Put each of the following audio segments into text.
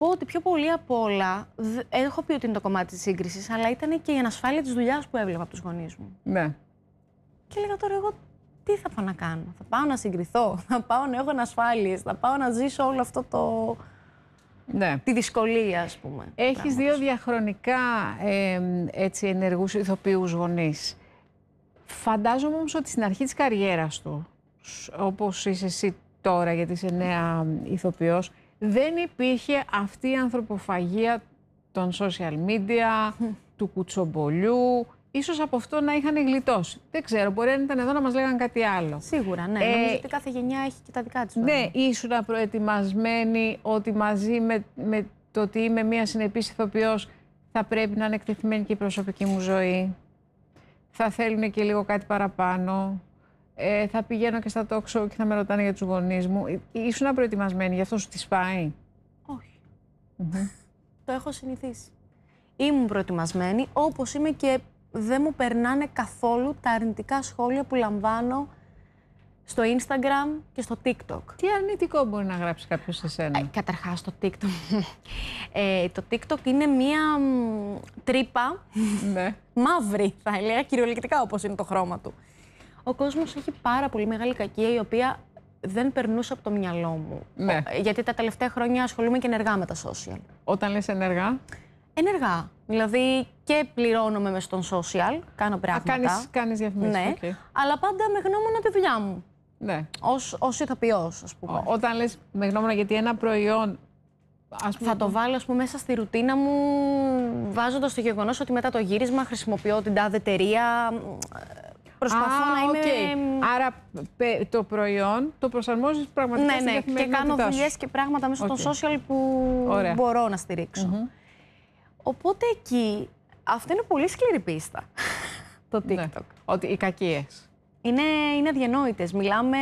πω ότι πιο πολύ απ' όλα, έχω πει ότι είναι το κομμάτι της σύγκρισης, αλλά ήταν και η ανασφάλεια της δουλειάς που έβλεπα από τους γονείς μου. Ναι. Και έλεγα τώρα εγώ τι θα πάω να κάνω. Θα πάω να συγκριθώ, θα πάω να έχω ανασφάλειες, θα πάω να ζήσω όλο αυτό το... Ναι. τη δυσκολία, ας πούμε. Έχεις δύο διαχρονικά έτσι, ενεργούς ηθοποιούς γονείς. Φαντάζομαι όμως ότι στην αρχή της καριέρας του, όπως είσαι εσύ τώρα γιατί είσαι νέα ηθοποιός, δεν υπήρχε αυτή η ανθρωποφαγία των social media, του κουτσομπολιού. Ίσως από αυτό να είχαν γλιτώσει. Δεν ξέρω, μπορεί να ήταν εδώ να μας λέγανε κάτι άλλο. Σίγουρα, ναι. Νομίζω ότι κάθε γενιά έχει και τα δικά της. Ναι, ήσουν προετοιμασμένη ότι μαζί με το ότι είμαι μία συνεπής ηθοποιός θα πρέπει να είναι εκτεθειμένη και η προσωπική μου ζωή. Θα θέλουν και λίγο κάτι παραπάνω. Θα πηγαίνω και στα talk show και θα με ρωτάνε για τους γονείς μου. Ήσουν προετοιμασμένη, γι' αυτό σου τη σπάει? Όχι. Το έχω συνηθίσει. Ήμουν προετοιμασμένη, όπως είμαι και δεν μου περνάνε καθόλου τα αρνητικά σχόλια που λαμβάνω στο Instagram και στο TikTok. Τι αρνητικό μπορεί να γράψει κάποιος σε σένα? Καταρχάς, το TikTok. Το TikTok είναι μία τρύπα Ναι. μαύρη, θα έλεγα, κυριολεκτικά όπως είναι το χρώμα του. Ο κόσμος έχει πάρα πολύ μεγάλη κακία, η οποία δεν περνούσε από το μυαλό μου. Ναι. Γιατί τα τελευταία χρόνια ασχολούμαι και ενεργά με τα social. Όταν λες ενεργά? Ενεργά. Δηλαδή και πληρώνομαι μες στον social, κάνω πράγματα. Κάνεις διαφημίσεις. Ναι, Okay. αλλά πάντα με γνώμονα τη δουλειά μου. Ναι. Ως ηθοποιός, ας πούμε. Όταν λες με γνώμονα γιατί ένα προϊόν... Θα το βάλω, ας πούμε, μέσα στη ρουτίνα μου, βάζοντας το γεγονός ότι μετά το γύρισμα χρησιμοποιώ την τάδε εταιρεία. Προσπαθώ να είμαι... Άρα το προϊόν το προσαρμόζεις πραγματικά στην καθημερινότητά σου. Και κάνω δουλειές και πράγματα μέσα στο social που μπορώ να στηρίξω. Οπότε εκεί, αυτό είναι πολύ σκληρή πίστα, το TikTok. Ναι. Ότι οι κακίες. Είναι αδιανόητες. Μιλάμε,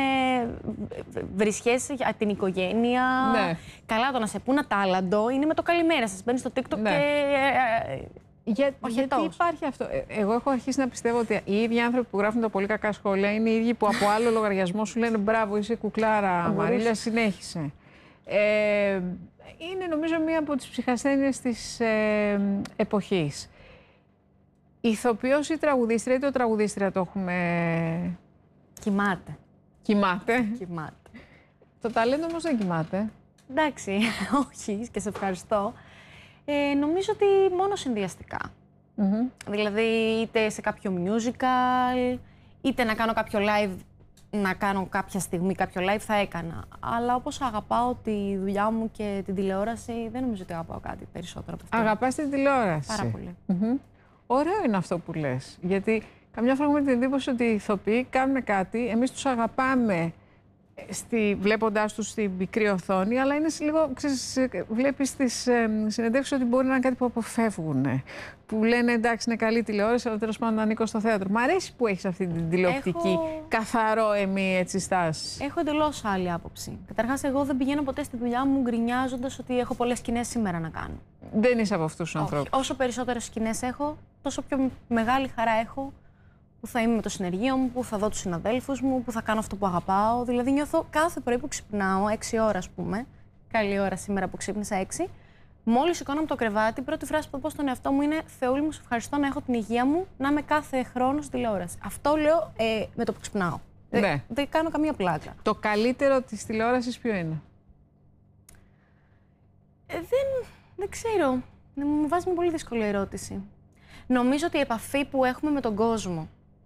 βρισχές για την οικογένεια. Ναι. Καλά, το να σε πούνε τάλαντο είναι με το καλημέρα σας. Μπαίνεις στο TikTok Ναι. και... Γιατί υπάρχει αυτό? Εγώ έχω αρχίσει να πιστεύω ότι οι ίδιοι άνθρωποι που γράφουν τα πολύ κακά σχόλια είναι οι ίδιοι που από άλλο λογαριασμό σου λένε μπράβο, είσαι κουκλάρα, Μαρίλια, συνέχισε. Είναι νομίζω μία από τις ψυχασθένειες της εποχής. Ηθοποιός ή τραγουδίστρια, είτε ο τραγουδίστρια το έχουμε... Κοιμάται. Κοιμάται. Κοιμάται. Το ταλέντο όμως δεν κοιμάται. Εντάξει, όχι, και σε ευχαριστώ. Νομίζω ότι μόνο συνδυαστικά. Δηλαδή, είτε σε κάποιο musical, είτε να κάνω κάποιο live, να κάνω κάποια στιγμή κάποιο live, θα έκανα. Αλλά όπως αγαπάω τη δουλειά μου και την τηλεόραση, δεν νομίζω ότι αγαπάω κάτι περισσότερο από αυτό. Αγαπάς την τηλεόραση? Πάρα πολύ. Ωραίο είναι αυτό που λες. Γιατί καμιά φορά έχουμε την εντύπωση ότι οι ηθοποιοί κάνουν κάτι, εμείς τους αγαπάμε βλέποντάς τους στην μικρή οθόνη, αλλά είναι λίγο, βλέπεις στις συνεντεύξεις ότι μπορεί να είναι κάτι που αποφεύγουν. Που λένε εντάξει, είναι καλή τηλεόραση, αλλά τέλος πάντων ανήκω στο θέατρο. Μ' αρέσει που έχεις αυτή την τηλεοπτική, καθαρό έτσι στάση. Έχω εντελώς άλλη άποψη. Καταρχάς, εγώ δεν πηγαίνω ποτέ στη δουλειά μου γκρινιάζοντας ότι έχω πολλές σκηνές σήμερα να κάνω. Δεν είσαι από αυτούς τους ανθρώπους. Όσο περισσότερες σκηνές έχω, τόσο πιο μεγάλη χαρά έχω που θα είμαι με το συνεργείο μου, που θα δω τους συναδέλφους μου, που θα κάνω αυτό που αγαπάω. Δηλαδή, νιώθω κάθε πρωί που ξυπνάω, 6 ώρα, ας πούμε. Καλή ώρα σήμερα που ξύπνησα 6. Μόλις σηκώνω από το κρεβάτι, η πρώτη φράση που θα πω στον εαυτό μου είναι Θεούλη μου, σε ευχαριστώ να έχω την υγεία μου, να είμαι κάθε χρόνο στη τηλεόραση. Αυτό λέω με το που ξυπνάω. Ναι. Δεν κάνω καμία πλάκα. Το καλύτερο της τηλεόρασης ποιο είναι? Δεν ξέρω. Μου βάζει μια πολύ δύσκολη ερώτηση. Νομίζω ότι η επαφή που έχουμε με τον κόσμο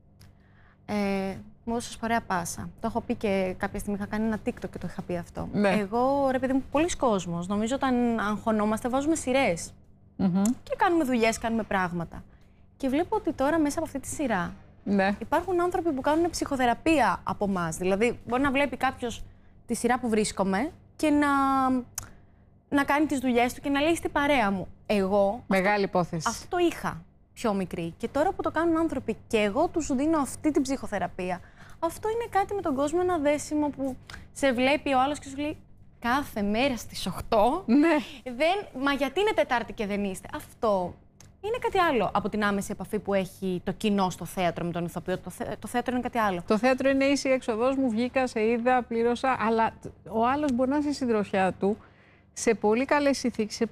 μου έδωσε ωραία πάσα. Το έχω πει και κάποια στιγμή, είχα κάνει ένα TikTok και το είχα πει αυτό. Ναι. Εγώ, ρε παιδί μου, πολλοί κόσμος. Νομίζω όταν αγχωνόμαστε, βάζουμε σειρές. Και κάνουμε δουλειές, κάνουμε πράγματα. Και βλέπω ότι τώρα μέσα από αυτή τη σειρά υπάρχουν άνθρωποι που κάνουν ψυχοθεραπεία από εμάς. Δηλαδή, μπορεί να βλέπει κάποιος τη σειρά που βρίσκομαι και να κάνει τις δουλειές του και να λέει στη παρέα μου. Εγώ. Μεγάλη υπόθεση. Αυτό το είχα πιο μικρή. Και τώρα που το κάνουν άνθρωποι και εγώ τους δίνω αυτή την ψυχοθεραπεία, αυτό είναι κάτι με τον κόσμο, ένα δέσιμο που σε βλέπει ο άλλος και σου λέει κάθε μέρα στις 8. Ναι. Μα γιατί είναι Τετάρτη και δεν είστε? Αυτό είναι κάτι άλλο από την άμεση επαφή που έχει το κοινό στο θέατρο με τον ηθοποιό. Το θέατρο είναι κάτι άλλο. Το θέατρο είναι ίση έξοδός μου, βγήκα, σε είδα, πλήρωσα, αλλά ο άλλος μπορεί να είσαι στη συντροφιά του σε πολύ καλές συνθήκες,